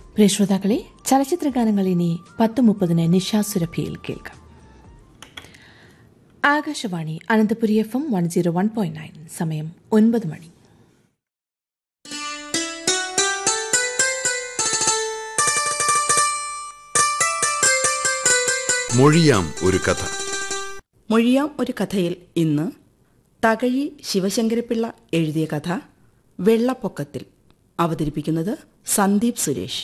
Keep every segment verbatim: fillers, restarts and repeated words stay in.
പ്രിയ ശ്രോതാക്കളെ, ചലച്ചിത്ര ഗാനങ്ങൾ ഇനി പത്ത് മുപ്പതിന് നിശാ സുരഭിയിൽ കേൾക്കാം. Akashvani Ananthapuri F M one zero one point nine. സമയം ഒൻപത് മണി. മൊഴിയാം ഒരു കഥ. മൊഴിയാം ഒരു കഥയിൽ ഇന്ന് തകഴി ശിവശങ്കരപിള്ള എഴുതിയ കഥ വെള്ളപ്പൊക്കത്തിൽ. അവതരിപ്പിക്കുന്നത് സന്ദീപ് സുരേഷ്.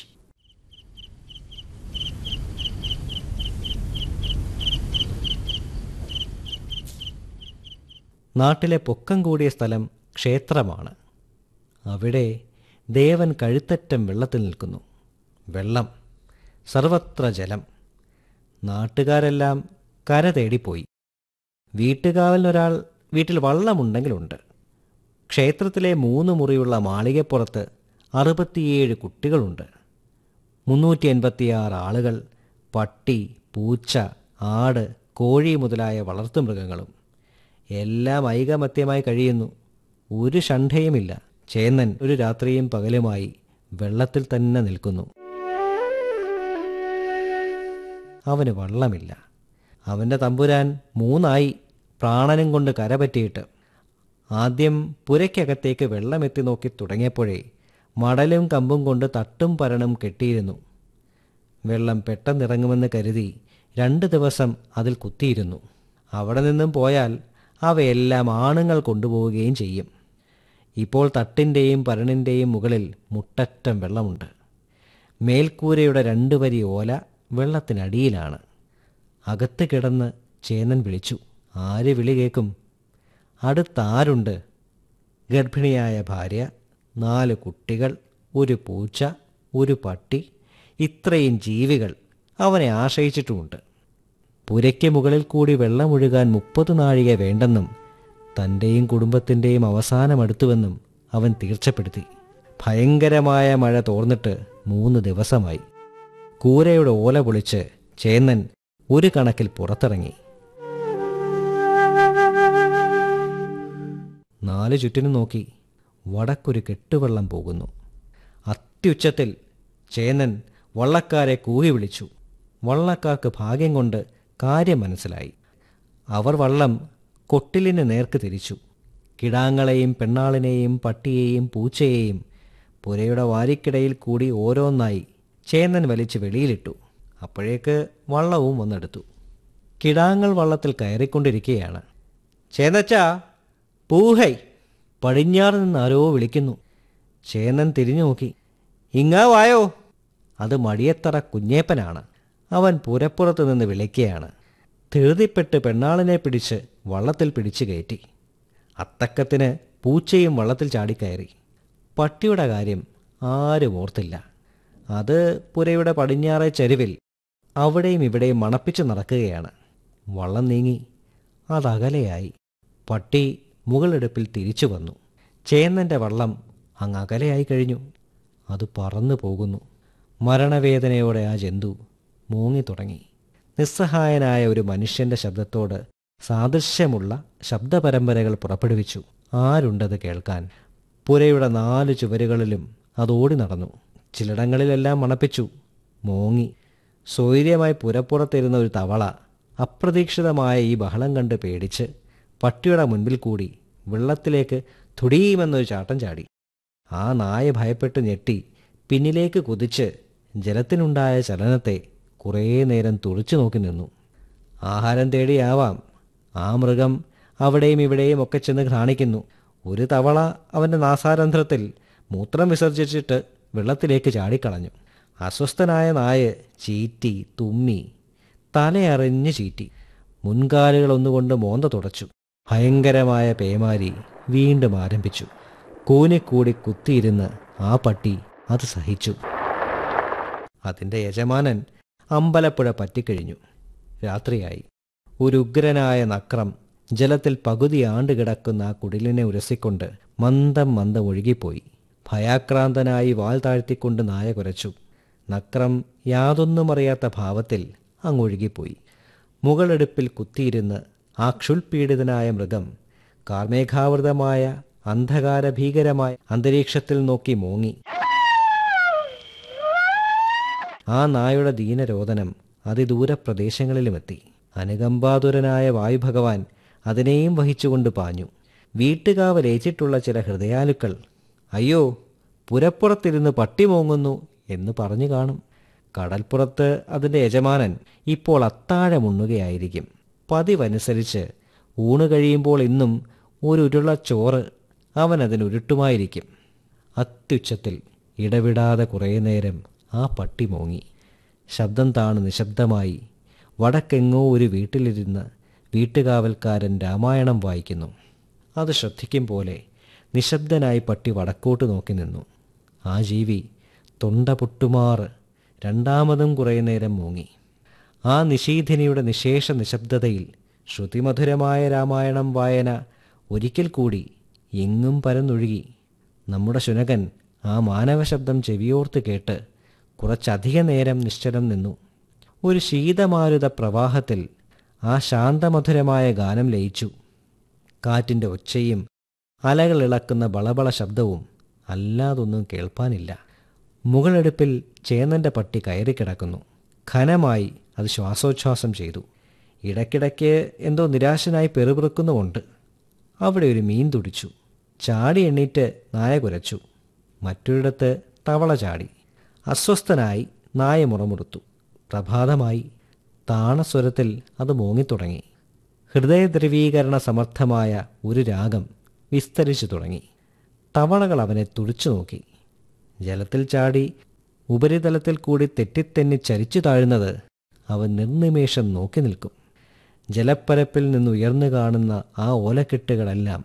നാട്ടിലെ പൊക്കം കൂടിയ സ്ഥലം ക്ഷേത്രമാണ്. അവിടെ ദേവൻ കഴുത്തറ്റം വെള്ളത്തിൽ നിൽക്കുന്നു. വെള്ളം, സർവത്ര ജലം. നാട്ടുകാരെല്ലാം കര തേടിപ്പോയി. വീട്ടുകാവലിനൊരാൾ വീട്ടിൽ വള്ളമുണ്ടെങ്കിലുണ്ട്. ക്ഷേത്രത്തിലെ മൂന്ന് മുറിയുള്ള മാളികപ്പുറത്ത് അറുപത്തിയേഴ് കുട്ടികളുണ്ട്. മുന്നൂറ്റി എൺപത്തിയാറ് ആളുകൾ, പട്ടി, പൂച്ച, ആട്, കോഴി മുതലായ വളർത്തുമൃഗങ്ങളും എല്ലാം ഐകമത്യമായി കഴിയുന്നു. ഒരു ഷണ്ഠയുമില്ല. ചേന്നൻ ഒരു രാത്രിയും പകലുമായി വെള്ളത്തിൽ തന്നെ നിൽക്കുന്നു. അവന് വള്ളമില്ല. അവൻ്റെ തമ്പുരാൻ മൂന്നായി പ്രാണനും കൊണ്ട് കരപറ്റിയിട്ട്. ആദ്യം പുരയ്ക്കകത്തേക്ക് വെള്ളമെത്തി നോക്കി തുടങ്ങിയപ്പോഴേ മടലും കമ്പും കൊണ്ട് തട്ടും പരണും കെട്ടിയിരുന്നു. വെള്ളം പെട്ടെന്നിറങ്ങുമെന്ന് കരുതി രണ്ട് ദിവസം അതിൽ കുത്തിയിരുന്നു. അവിടെ നിന്നും പോയാൽ അവയെല്ലാം ആണുങ്ങൾ കൊണ്ടുപോവുകയും ചെയ്യും. ഇപ്പോൾ തട്ടിൻ്റെയും പരണിൻ്റെയും മുകളിൽ മുട്ടറ്റം വെള്ളമുണ്ട്. മേൽക്കൂരയുടെ രണ്ട് വരി ഓല വെള്ളത്തിനടിയിലാണ്. അകത്ത് കിടന്ന് ചേന്നൻ വിളിച്ചു. ആര് വിളി കേൾക്കും? അടുത്താരുണ്ട്? ഗർഭിണിയായ ഭാര്യ, നാല് കുട്ടികൾ, ഒരു പൂച്ച, ഒരു പട്ടി, ഇത്രയും ജീവികൾ അവനെ ആശ്രയിച്ചിട്ടുമുണ്ട്. പുരയ്ക്ക് മുകളിൽ കൂടി വെള്ളമൊഴുകാൻ മുപ്പത് നാഴിക വേണ്ടെന്നും തൻ്റെയും കുടുംബത്തിൻ്റെയും അവസാനമടുത്തുവെന്നും അവൻ തീർച്ചപ്പെടുത്തി. ഭയങ്കരമായ മഴ തോർന്നിട്ട് മൂന്ന് ദിവസമായി. കൂരയുടെ ഓല പൊളിച്ച് ചേന്നൻ ഒരു കണക്കിൽ പുറത്തിറങ്ങി. നാല് ചുറ്റിനും നോക്കി. വടക്കൊരു കെട്ടുവെള്ളം പോകുന്നു. അത്യുച്ചത്തിൽ ചേന്നൻ വള്ളക്കാരെ കൂകി വിളിച്ചു. വള്ളക്കാർക്ക് ഭാഗ്യം കൊണ്ട് കാര്യം മനസ്സിലായി. അവർ വള്ളം കൊട്ടിലിന് നേർക്ക് തിരിച്ചു. കിടാങ്ങളെയും പെണ്ണാളിനെയും പട്ടിയെയും പൂച്ചയെയും പുരയുടെ വാരിക്കിടയിൽ കൂടി ഓരോന്നായി ചേന്നൻ വലിച്ച് വെളിയിലിട്ടു. അപ്പോഴേക്ക് വള്ളവും വന്നെടുത്തു. കിടാങ്ങൾ വള്ളത്തിൽ കയറിക്കൊണ്ടിരിക്കുകയാണ്. ചേന്നച്ചാ, പൂഹൈ! പടിഞ്ഞാറ് നിന്ന് ആരോ വിളിക്കുന്നു. ചേന്നൻ തിരിഞ്ഞു നോക്കി. ഇങ്ങാ വായോ! അത് മടിയത്തറ കുഞ്ഞേപ്പനാണ്. അവൻ പുരപ്പുറത്ത് നിന്ന് വിളിക്കുകയാണ്. ധൃതിപ്പെട്ട് പെണ്ണാളിനെ പിടിച്ച് വള്ളത്തിൽ പിടിച്ചു കയറ്റി. അത്തക്കത്തിന് പൂച്ചയും വള്ളത്തിൽ ചാടിക്കയറി. പട്ടിയുടെ കാര്യം ആരും ഓർത്തില്ല. അത് പുരയുടെ പടിഞ്ഞാറേ ചരിവിൽ അവിടെയും ഇവിടെയും മണപ്പിച്ച് നടക്കുകയാണ്. വള്ളം നീങ്ങി. അതകലെയായി. പട്ടി മുകളെടുപ്പിൽ തിരിച്ചു വന്നു. ചേന്നൻ്റെ വള്ളം അങ്ങ് അകലെയായി കഴിഞ്ഞു. അത് പറന്നു പോകുന്നു. മരണവേദനയോടെ ആ ജന്തു മൂങ്ങി തുടങ്ങി. നിസ്സഹായനായ ഒരു മനുഷ്യൻ്റെ ശബ്ദത്തോട് സാദൃശ്യമുള്ള ശബ്ദപരമ്പരകൾ പുറപ്പെടുവിച്ചു. ആരുണ്ടത് കേൾക്കാൻ? പുരയുടെ നാല് ചുവരുകളിലും അതോടി നടന്നു. ചിലയിടങ്ങളിലെല്ലാം മണപ്പിച്ചു. മൂങ്ങി. സ്വൈര്യമായി പുരപ്പുറത്തിരുന്ന ഒരു തവള അപ്രതീക്ഷിതമായ ഈ ബഹളം കണ്ട് പേടിച്ച് പട്ടിയുടെ മുൻപിൽ കൂടി വെള്ളത്തിലേക്ക് തുടിയുമെന്നൊരു ചാട്ടം ചാടി. ആ നായ ഭയപ്പെട്ട് ഞെട്ടി പിന്നിലേക്ക് കുതിച്ച് ജലത്തിനുണ്ടായ ചലനത്തെ കുറേ നേരം തുറിച്ചു നോക്കി നിന്നു. ആഹാരം തേടിയാവാം ആ മൃഗം അവിടെയും ഇവിടെയും ഒക്കെ ചെന്ന് കാണിക്കുന്നു. ഒരു തവള അവൻ്റെ നാസാരന്ധ്രത്തിൽ മൂത്രം വിസർജിച്ചിട്ട് വെള്ളത്തിലേക്ക് ചാടിക്കളഞ്ഞു. അസ്വസ്ഥനായ നായ ചീറ്റി, തുമ്മി, തലയറിഞ്ഞ് ചീറ്റി. മുൻകാലുകളൊന്നുകൊണ്ട് മോന്ത തുടച്ചു. ഭയങ്കരമായ പേമാരി വീണ്ടും ആരംഭിച്ചു. കൂനിക്കൂടി കുത്തിയിരുന്ന് ആ പട്ടി അത് സഹിച്ചു. അതിൻ്റെ യജമാനൻ അമ്പലപ്പുഴ പറ്റിക്കഴിഞ്ഞു. രാത്രിയായി. ഒരു ഉഗ്രനായ നക്രം ജലത്തിൽ പകുതി ആണ്ടുകിടക്കുന്ന ആ കുടിലിനെ ഉരസിക്കൊണ്ട് മന്ദം മന്ദം ഒഴുകിപ്പോയി. ഭയാക്രാന്തനായി വാൽ താഴ്ത്തിക്കൊണ്ട് നായ കുരച്ചു. നക്രം യാതൊന്നും അറിയാത്ത ഭാവത്തിൽ അങ്ങൊഴുകിപ്പോയി. മുകളെടുപ്പിൽ കുത്തിയിരുന്ന് ആ ക്ഷുൽപീഡിതനായ മൃഗം കാർമേഘാവൃതമായ അന്ധകാരഭീകരമായ അന്തരീക്ഷത്തിൽ നോക്കി മോങ്ങി. ആ നായുടെ ദീനരോദനം അതിദൂര പ്രദേശങ്ങളിലുമെത്തി. അനുകമ്പാതുരനായ വായുഭഗവാൻ അതിനെയും വഹിച്ചുകൊണ്ട് പാഞ്ഞു. വീട്ടുകാവലേറ്റിട്ടുള്ള ചില ഹൃദയാലുക്കൾ അയ്യോ പുരപ്പുറത്തിരുന്ന് പട്ടി മോങ്ങുന്നു എന്ന് പറഞ്ഞു കാണും. കടൽപ്പുറത്ത് അതിൻ്റെ യജമാനൻ ഇപ്പോൾ അത്താഴമുണ്ണുകയായിരിക്കും. പതിവനുസരിച്ച് ഊണ് കഴിയുമ്പോൾ ഇന്നും ഒരു ഉരുള ചോറ് അവൻ അതിനുരുട്ടുമായിരിക്കും. അത്യുച്ചത്തിൽ ഇടവിടാതെ കുറേ നേരം ആ പട്ടി മോങ്ങി. ശബ്ദം താണു നിശബ്ദമായി. വടക്കെങ്ങോ ഒരു വീട്ടിലിരുന്ന് വീട്ടുകാവൽക്കാരൻ രാമായണം വായിക്കുന്നു. അത് ശ്രദ്ധിക്കും പോലെ നിശബ്ദനായി പട്ടി വടക്കോട്ട് നോക്കി നിന്നു. ആ ജീവി തൊണ്ട പൊട്ടുമാറ് രണ്ടാമതും കുറേ നേരം മൂങ്ങി. ആ നിശീഥിനിയുടെ നിശേഷ നിശബ്ദതയിൽ ശ്രുതിമധുരമായ രാമായണം വായന ഒരിക്കൽ കൂടി എങ്ങും പരന്നൊഴുകി. നമ്മുടെ ശുനകൻ ആ മാനവശബ്ദം ചെവിയോർത്ത് കേട്ട് കുറച്ചധിക നേരം നിശ്ചലം നിന്നു. ഒരു ശീതമാരുത പ്രവാഹത്തിൽ ആ ശാന്തമധുരമായ ഗാനം ലയിച്ചു. കാറ്റിൻ്റെ ഒച്ചയും അലകളിളക്കുന്ന ബളബള ശബ്ദവും അല്ലാതൊന്നും കേൾപ്പാനില്ല. മുകളെടുപ്പിൽ ചേന്നൻ്റെ പട്ടി കയറിക്കിടക്കുന്നു. ഘനമായി അത് ശ്വാസോച്ഛ്വാസം ചെയ്തു. ഇടയ്ക്കിടയ്ക്ക് എന്തോ നിരാശനായി പെറുപിറുക്കുന്നുമുണ്ട്. അവിടെ ഒരു മീൻ തുടിച്ചു. ചാടി എണ്ണീറ്റ് നായ കുരച്ചു. മറ്റൊരിടത്ത് തവള ചാടി. അസ്വസ്ഥനായി നായ മുറമുറുത്തു. പ്രഭാതമായി. താണസ്വരത്തിൽ അത് മോങ്ങിത്തുടങ്ങി. ഹൃദയദ്രവീകരണ സമർത്ഥമായ ഒരു രാഗം വിസ്തരിച്ചു തുടങ്ങി. തവളകൾ അവനെ തുടിച്ചു നോക്കി. ജലത്തിൽ ചാടി ഉപരിതലത്തിൽ കൂടി തെറ്റിത്തെന്നി ചരിച്ചു താഴുന്നത് അവൻ നിർനിമേഷം നോക്കി നിൽക്കും. ജലപ്പരപ്പിൽ നിന്നുയർന്നു കാണുന്ന ആ ഓലക്കെട്ടുകളെല്ലാം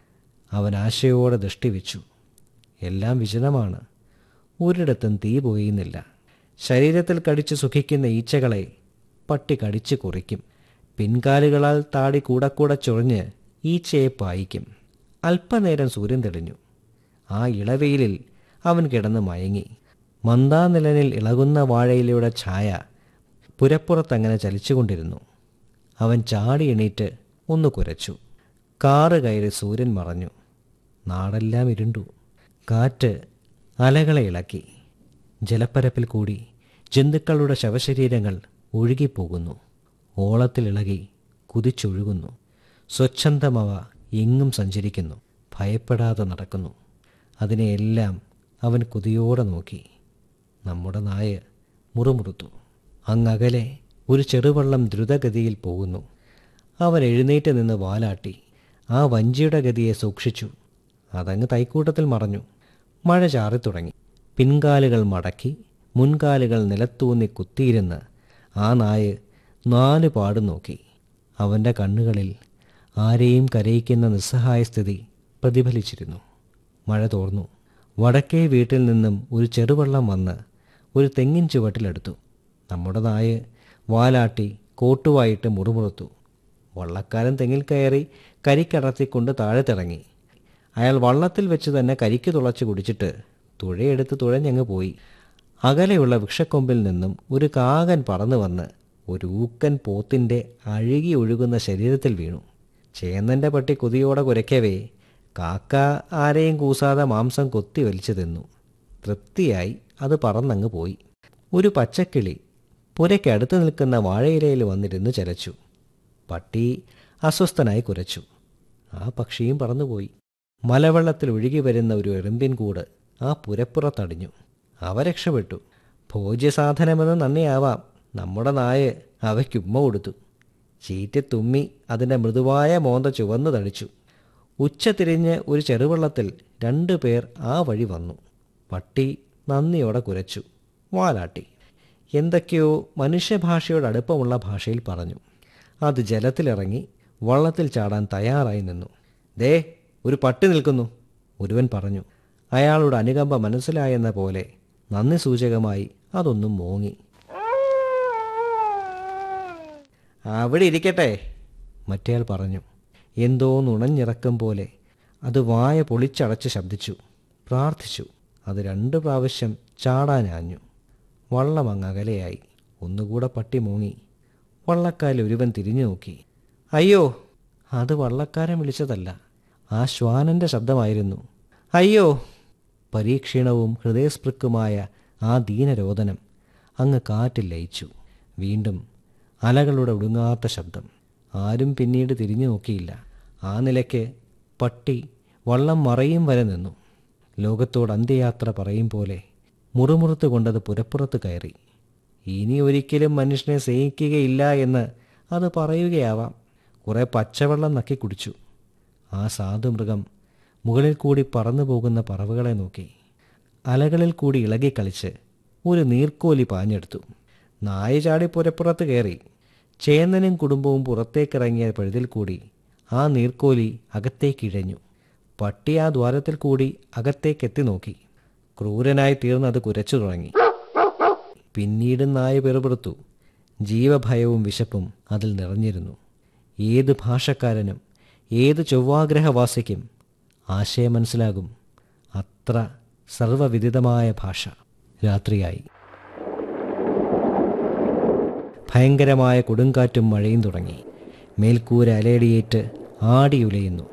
അവൻ ആശയോടെ ദൃഷ്ടിവെച്ചു. എല്ലാം വിജനമാണ്. ഒരിടത്തും തീ പോയുന്നില്ല. ശരീരത്തിൽ കടിച്ചു സുഖിക്കുന്ന ഈച്ചകളെ പട്ടി കടിച്ചു കുറിക്കും. പിൻകാലുകളാൽ താടി കൂടെ കൂടെ ചൊറിഞ്ഞ് ഈച്ചയെ പായിക്കും. അല്പനേരം സൂര്യൻ തെളിഞ്ഞു. ആ ഇളവെയിലിൽ അവൻ കിടന്ന് മയങ്ങി. മന്ദാനിലനിൽ ഇളകുന്ന വാഴയിലയുടെ ഛായ പുരപ്പുറത്തങ്ങനെ ചലിച്ചുകൊണ്ടിരുന്നു. അവൻ ചാടി എണീറ്റ് ഒന്ന് കുരച്ചു. കാറ് കയറി സൂര്യൻ മറഞ്ഞു. നാടെല്ലാം ഇരുണ്ടു. കാറ്റ് അലകളെ ഇളക്കി. ജലപ്പരപ്പിൽ കൂടി ജന്തുക്കളുടെ ശവശരീരങ്ങൾ ഒഴുകിപ്പോകുന്നു. ഓളത്തിലിളകി കുതിച്ചൊഴുകുന്നു. സ്വച്ഛന്തമവ എങ്ങും സഞ്ചരിക്കുന്നു. ഭയപ്പെടാതെ നടക്കുന്നു. അതിനെയെല്ലാം അവൻ കൊതിയോടെ നോക്കി. നമ്മുടെ നായ മുറുമുറുത്തു. അങ്ങകലെ ഒരു ചെറുവള്ളം ദ്രുതഗതിയിൽ പോകുന്നു. അവൻ എഴുന്നേറ്റ് നിന്ന് വാലാട്ടി. ആ വഞ്ചിയുടെ ഗതിയെ സൂക്ഷിച്ചു. അതങ്ങ് തൈക്കൂട്ടത്തിൽ മറഞ്ഞു. മഴ ചാറിത്തുടങ്ങി. പിൻകാലുകൾ മടക്കി മുൻകാലുകൾ നിലത്തൂന്നി കുത്തിയിരുന്ന് ആ നായ നാല് പാട് നോക്കി. അവൻ്റെ കണ്ണുകളിൽ ആരെയും കരയിക്കുന്ന നിസ്സഹായ സ്ഥിതി പ്രതിഫലിച്ചിരുന്നു. മഴ തോർന്നു. വടക്കേ വീട്ടിൽ നിന്നും ഒരു ചെറുവള്ളം വന്ന് ഒരു തെങ്ങിൻ ചുവട്ടിലെടുത്തു. നമ്മുടെ നായ വാലാട്ടി കോട്ടുവായിട്ട് മുറുമുറുത്തു. വള്ളക്കാരൻ തെങ്ങിൽ കയറി കരിക്കടർത്തിക്കൊണ്ട് താഴെ തിറങ്ങി. അയാൾ വള്ളത്തിൽ വെച്ച് തന്നെ കരിക്ക് തുളച്ച് കുടിച്ചിട്ട് തുഴയെടുത്ത് തുഴഞ്ഞങ്ങ് പോയി. അകലെയുള്ള വൃക്ഷക്കൊമ്പിൽ നിന്നും ഒരു കാകൻ പറന്നു വന്ന് ഒരു ഊക്കൻ പോത്തിൻ്റെ അഴുകി ഒഴുകുന്ന ശരീരത്തിൽ വീണു. ചേന്നൻ്റെ പട്ടി കൊതിയോടെ കുരയ്ക്കവേ കാക്ക ആരെയും കൂസാതെ മാംസം കൊത്തി വലിച്ചു തിന്നു. തൃപ്തിയായി അത് പറന്നങ്ങ് പോയി. ഒരു പച്ചക്കിളി പുരയ്ക്കടുത്ത് നിൽക്കുന്ന വാഴയിലയിൽ വന്നിരുന്ന് ചലച്ചു. പട്ടി അസ്വസ്ഥനായി കുരച്ചു. ആ പക്ഷിയും പറന്നുപോയി. മലവെള്ളത്തിൽ ഒഴുകി വരുന്ന ഒരു എറുമ്പിൻ കൂട് ആ പുരപ്പുറത്തടിഞ്ഞു. അവ രക്ഷപ്പെട്ടു. ഭോജ്യസാധനമെന്ന് നന്ദിയാവാം നമ്മുടെ നായ അവയ്ക്കുമ്മ കൊടുത്തു. ചീറ്റി തുമ്മി അതിൻ്റെ മൃദുവായ മോന്ത ചുവന്നു തടിച്ചു. ഉച്ച തിരിഞ്ഞ് ഒരു ചെറുവള്ളത്തിൽ രണ്ടു പേർ ആ വഴി വന്നു. പട്ടി നന്ദിയോടെ കുരച്ചു. വാലാട്ടി. എന്തൊക്കെയോ മനുഷ്യഭാഷയോട് അടുപ്പമുള്ള ഭാഷയിൽ പറഞ്ഞു. അത് ജലത്തിലിറങ്ങി വള്ളത്തിൽ ചാടാൻ തയ്യാറായി നിന്നു. ദേ ഒരു പട്ടി നിൽക്കുന്നു, ഒരുവൻ പറഞ്ഞു. അയാളുടെ അനുകമ്പ മനസ്സിലായെന്ന പോലെ നന്ദി സൂചകമായി അതൊന്നും മോങ്ങി. അവിടെ ഇരിക്കട്ടെ, മറ്റേയാൾ പറഞ്ഞു. എന്തോ നുണഞ്ഞിറക്കം പോലെ അത് വായ പൊളിച്ചടച്ച് ശബ്ദിച്ചു. പ്രാർത്ഥിച്ചു. അത് രണ്ട് പ്രാവശ്യം ചാടാനാഞ്ഞു. വള്ളം അങ്ങ് അകലെയായി. ഒന്നുകൂടെ പട്ടി മോങ്ങി. വള്ളക്കാരിൽ ഒരുവൻ തിരിഞ്ഞു നോക്കി. അയ്യോ, അത് വള്ളക്കാരൻ വിളിച്ചതല്ല, ആ ശ്വാനൻ്റെ ശബ്ദമായിരുന്നു. അയ്യോ! പരീക്ഷീണവും ഹൃദയസ്പൃക്കുമായ ആ ദീനരോദനം അങ്ങ് കാറ്റിൽ ലയിച്ചു. വീണ്ടും അലകളുടെ ഒടുങ്ങാത്ത ശബ്ദം. ആരും പിന്നീട് തിരിഞ്ഞു നോക്കിയില്ല. ആ നിലയ്ക്ക് പട്ടി വള്ളം മറയും വരെ നിന്നു. ലോകത്തോട് അന്ത്യയാത്ര പറയും പോലെ മുറുമുറുത്ത് കൊണ്ടത് പുരപ്പുറത്ത് കയറി. ഇനി ഒരിക്കലും മനുഷ്യനെ സ്നേഹിക്കുകയില്ല എന്ന് അത് പറയുകയാവാം. കുറേ പച്ചവെള്ളം നക്കി കുടിച്ചു. ആ സാധുമൃഗം മുകളിൽ കൂടി പറന്നു പോകുന്ന പറവുകളെ നോക്കി. അലകളിൽ കൂടി ഇളകിക്കളിച്ച് ഒരു നീർക്കോലി പാഞ്ഞെടുത്തു. നായ ചാടി പുരപ്പുറത്ത് കയറി. ചേന്നനും കുടുംബവും പുറത്തേക്കിറങ്ങിയ പഴുതിൽ കൂടി ആ നീർക്കോലി അകത്തേക്കിഴഞ്ഞു. പട്ടി ആ ദ്വാരത്തിൽ കൂടി അകത്തേക്കെത്തി നോക്കി. ക്രൂരനായി തീർന്നത് കുരച്ചു തുടങ്ങി. പിന്നീട് നായ പിറുപിറുത്തു. ജീവഭയവും വിശപ്പും അതിൽ നിറഞ്ഞിരുന്നു. ഏത് ഭാഷക്കാരനും ഏത് ചൊവ്വാഗ്രഹവാസിക്കും ആശയം മനസ്സിലാകും. അത്ര സർവവിദിതമായ ഭാഷ. രാത്രിയായി. ഭയങ്കരമായ കൊടുങ്കാറ്റും മഴയും തുടങ്ങി. മേൽക്കൂര അലയടിയേറ്റ് ആടിയുലയുന്നു.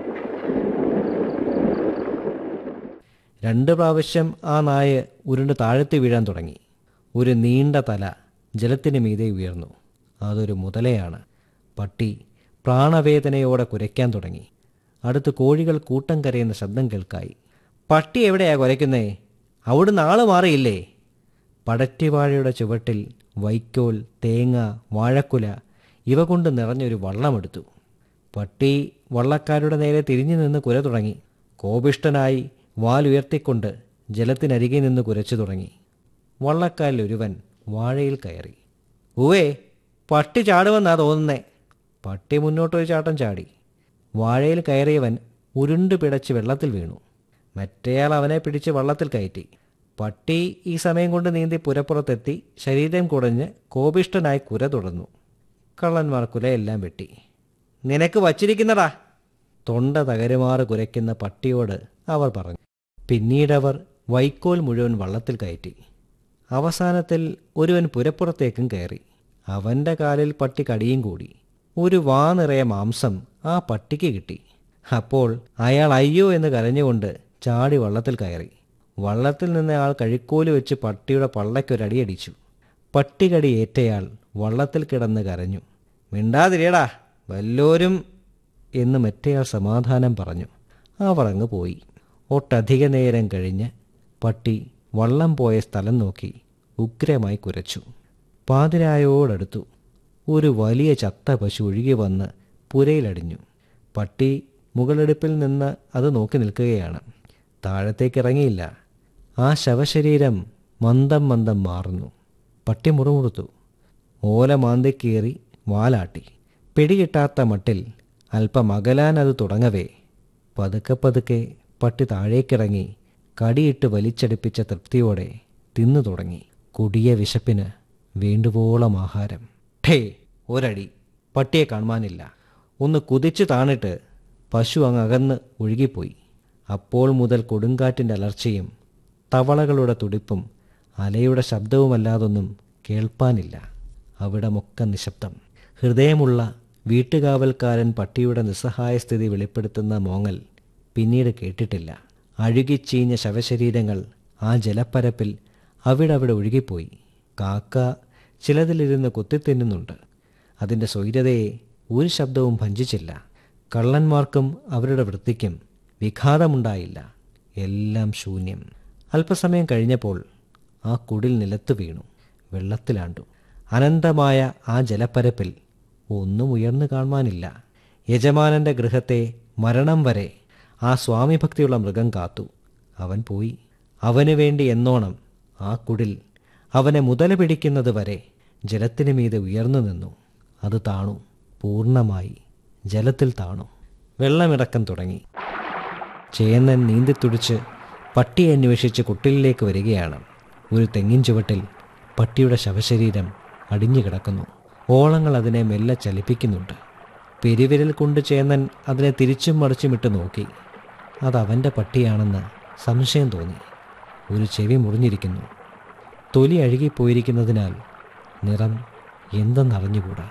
രണ്ട് പ്രാവശ്യം ആ നായ ഉരുണ്ട് താഴത്ത് വീഴാൻ തുടങ്ങി. ഒരു നീണ്ട തല ജലത്തിന് മീതെ ഉയർന്നു. അതൊരു മുതലയാണ്. പട്ടി പ്രാണവേദനയോടെ കുരയ്ക്കാൻ തുടങ്ങി. അടുത്ത് കോഴികൾ കൂട്ടം കരയുന്ന ശബ്ദം കേൾക്കായി. പട്ടി എവിടെയാ കുരയ്ക്കുന്നേ? അവിടുന്ന് ആള് മാറിയില്ലേ? പടറ്റിവാഴയുടെ ചുവട്ടിൽ വൈക്കോൽ, തേങ്ങ, വാഴക്കുല ഇവ കൊണ്ട് നിറഞ്ഞൊരു വള്ളമെടുത്തു. പട്ടി വള്ളക്കാരുടെ നേരെ തിരിഞ്ഞു നിന്ന് കുര തുടങ്ങി. കോപിഷ്ഠനായി വാലുയർത്തിക്കൊണ്ട് ജലത്തിനരികെ നിന്ന് കുരച്ചു തുടങ്ങി. വള്ളക്കാരിൽ ഒരുവൻ വാഴയിൽ കയറി. ഉവേ, പട്ടി ചാടുമെന്നാ തോന്നുന്നേ. പട്ടി മുന്നോട്ടൊരു ചാട്ടം ചാടി. വാഴയിൽ കയറിയവൻ ഉരുണ്ടു പിടച്ച് വെള്ളത്തിൽ വീണു. മറ്റേയാൾ അവനെ പിടിച്ച് വള്ളത്തിൽ കയറ്റി. പട്ടി ഈ സമയം കൊണ്ട് നീന്തി പുരപ്പുറത്തെത്തി ശരീരം കുടഞ്ഞ് കോപിഷ്ഠനായി കുര തുടർന്നു. കള്ളന്മാർ കുലയെല്ലാം വെട്ടി. നിനക്ക് വച്ചിരിക്കുന്നടാ, തൊണ്ട തകരുമാറ് കുരയ്ക്കുന്ന പട്ടിയോട് അവർ പറഞ്ഞു. പിന്നീടവർ വൈക്കോൽ മുഴുവൻ വള്ളത്തിൽ കയറ്റി. അവസാനത്തിൽ ഒരുവൻ പുരപ്പുറത്തേക്കും കയറി. അവൻ്റെ കാലിൽ പട്ടി കടിയും കൂടി. ഒരു വാ നിറയെ മാംസം ആ പട്ടിക്ക് കിട്ടി. അപ്പോൾ അയാൾ അയ്യോ എന്ന് കരഞ്ഞുകൊണ്ട് ചാടി വള്ളത്തിൽ കയറി. വള്ളത്തിൽ നിന്ന് ആൾ കഴിക്കോല് വെച്ച് പട്ടിയുടെ പള്ളയ്ക്കൊരടിയടിച്ചു. പട്ടികടി ഏറ്റയാൾ വള്ളത്തിൽ കിടന്ന് കരഞ്ഞു. മിണ്ടാതിരിയടാ വല്ലോരും എന്ന് മറ്റേയാൾ സമാധാനം പറഞ്ഞു. അവർ അങ്ങ് പോയി. ഒട്ടധിക നേരം കഴിഞ്ഞ് പട്ടി വള്ളം പോയ സ്ഥലം നോക്കി ഉഗ്രമായി കുരച്ചു. പാതിരായോടടുത്തു. ഒരു വലിയ ചത്ത പശു ഒഴുകി വന്ന് പുരയിലടിഞ്ഞു. പട്ടി മുകളെടുപ്പിൽ നിന്ന് അത് നോക്കി നിൽക്കുകയാണ്. താഴത്തേക്കിറങ്ങിയില്ല. ആ ശവശരീരം മന്ദം മന്ദം മാറുന്നു. പട്ടി മുറുമുറുത്തു. ഓല മാന്തിക്കേറി വാലാട്ടി. പിടികിട്ടാത്ത മട്ടിൽ അല്പം അകലാൻ അത് തുടങ്ങവേ പതുക്കെ പതുക്കെ പട്ടി താഴേക്കിറങ്ങി കടിയിട്ട് വലിച്ചടിപ്പിച്ച തൃപ്തിയോടെ തിന്നു തുടങ്ങി. കൊടിയ വിശപ്പിന് വേണ്ടുവോളം ആഹാരം. ഠേ, ഒരടി. പട്ടിയെ കാണുവാനില്ല. ഒന്ന് കുതിച്ചു താണിട്ട് പശു അങ്ങ് അകന്ന് ഒഴുകിപ്പോയി. അപ്പോൾ മുതൽ കൊടുങ്കാറ്റിൻ്റെ അലർച്ചയും തവളകളുടെ തുടിപ്പും അലയുടെ ശബ്ദവുമല്ലാതൊന്നും കേൾപ്പാനില്ല. അവിടമൊക്കെ നിശബ്ദം. ഹൃദയമുള്ള വീട്ടുകാവൽക്കാരൻ പട്ടിയുടെ നിസ്സഹായ സ്ഥിതി വെളിപ്പെടുത്തുന്ന മോങ്ങൽ പിന്നീട് കേട്ടിട്ടില്ല. അഴുകിച്ചീഞ്ഞ ശവശരീരങ്ങൾ ആ ജലപ്പരപ്പിൽ അവിടവിടെ ഒഴുകിപ്പോയി. കാക്ക ചിലതിലിരുന്ന് കുത്തിത്തിന്നുന്നുണ്ട്. അതിൻ്റെ സ്വൈര്യതയെ ഒരു ശബ്ദവും ഭഞ്ചിച്ചില്ല. കള്ളന്മാർക്കും അവരുടെ വൃത്തിക്കും വിഘാതമുണ്ടായില്ല. എല്ലാം ശൂന്യം. അല്പസമയം കഴിഞ്ഞപ്പോൾ ആ കുടിൽ നിലത്ത് വീണു, വെള്ളത്തിലാണ്ടു. അനന്തമായ ആ ജലപ്പരപ്പിൽ ഒന്നും ഉയർന്നു കാണുവാനില്ല. യജമാനൻ്റെ ഗൃഹത്തെ മരണം വരെ ആ സ്വാമിഭക്തിയുള്ള മൃഗം കാത്തു. അവൻ പോയി. അവനു വേണ്ടി എന്നോണം ആ കുടിൽ അവനെ മുതല പിടിക്കുന്നത് വരെ ജലത്തിനു മീതെ ഉയർന്നു നിന്നു. അത് താണു. പൂർണ്ണമായി ജലത്തിൽ താണു. വെള്ളമിടക്കം തുടങ്ങി. ചേന്നൻ നീന്തിത്തുടിച്ച് പട്ടിയെ അന്വേഷിച്ച് കുട്ടിലേക്ക് വരികയാണ്. ഒരു തെങ്ങിൻ ചുവട്ടിൽ പട്ടിയുടെ ശവശരീരം അടിഞ്ഞു കിടക്കുന്നു. ഓളങ്ങൾ അതിനെ മെല്ലെ ചലിപ്പിക്കുന്നുണ്ട്. പെരുവിരൽ കൊണ്ട് ചേന്നൻ അതിനെ തിരിച്ചും മറിച്ചുമിട്ട് നോക്കി. അതവൻ്റെ പട്ടിയാണെന്ന് സംശയം തോന്നി. ഒരു ചെവി മുറിഞ്ഞിരിക്കുന്നു. തൊലി അഴുകിപ്പോയിരിക്കുന്നതിനാൽ നിറം എന്തെന്നറിഞ്ഞുകൂടാ.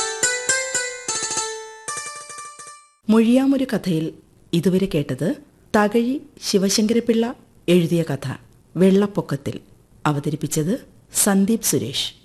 മൊഴിയാമൊരു കഥയിൽ ഇതുവരെ കേട്ടത് തകഴി ശിവശങ്കരപിള്ള എഴുതിയ കഥ വെള്ളപ്പൊക്കത്തിൽ. അവതരിപ്പിച്ചത് സന്ദീപ് സുരേഷ്.